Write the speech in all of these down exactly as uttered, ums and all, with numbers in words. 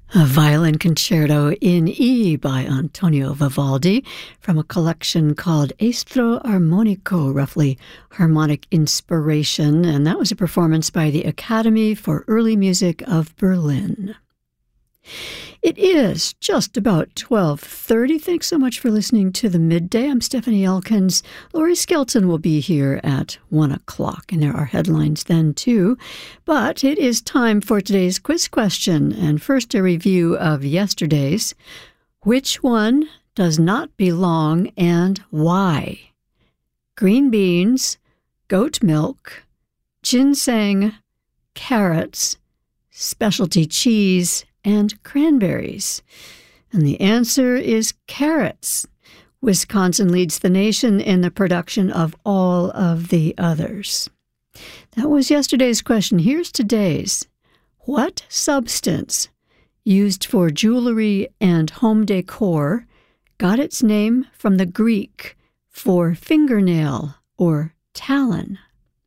A violin concerto in E by Antonio Vivaldi from a collection called Estro Armonico, roughly harmonic inspiration, and that was a performance by the Academy for Early Music of Berlin. It is just about twelve thirty. Thanks so much for listening to the Midday. I'm Stephanie Elkins. Laurie Skelton will be here at one o'clock, and there are headlines then, too. But it is time for today's quiz question, and first a review of yesterday's. Which one does not belong and why? Green beans, goat milk, ginseng, carrots, specialty cheese, and cranberries. And the answer is carrots. Wisconsin leads the nation in the production of all of the others. That was yesterday's question. Here's today's. What substance used for jewelry and home decor got its name from the Greek for fingernail or talon?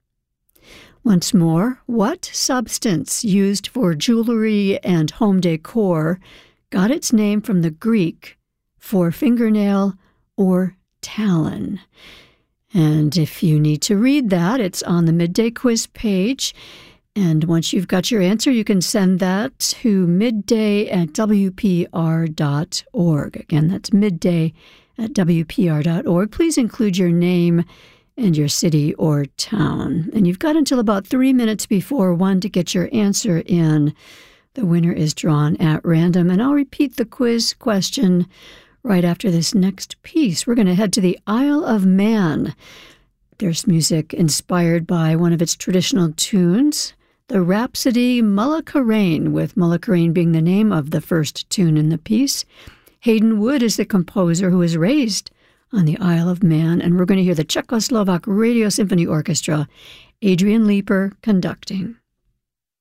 Once more, what substance used for jewelry and home decor got its name from the Greek for fingernail or talon? And if you need to read that, it's on the Midday Quiz page. And once you've got your answer, you can send that to midday at w p r dot org. Again, that's midday at w p r dot org. Please include your name and your city or town. And you've got until about three minutes before one to get your answer in. The winner is drawn at random. And I'll repeat the quiz question right after this next piece. We're going to head to the Isle of Man. There's music inspired by one of its traditional tunes, the Rhapsody Mullaghcarane, with Mullaghcarane being the name of the first tune in the piece. Hayden Wood is the composer who was raised on the Isle of Man, and we're going to hear the Czechoslovak Radio Symphony Orchestra, Adrian Leeper conducting.